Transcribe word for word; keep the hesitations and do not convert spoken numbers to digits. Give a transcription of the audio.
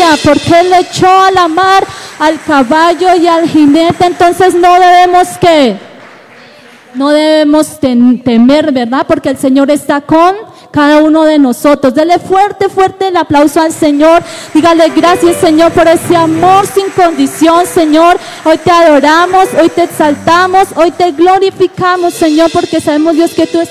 aleluya, porque Él echó a la mar al caballo y al jinete. Entonces no debemos que, no debemos tem- temer, ¿verdad? Porque el Señor está con cada uno de nosotros. Dele fuerte, fuerte el aplauso al Señor. Dígale gracias, Señor, por ese amor sin condición, Señor. Hoy te adoramos, hoy te exaltamos, hoy te glorificamos, Señor, porque sabemos, Dios, que tú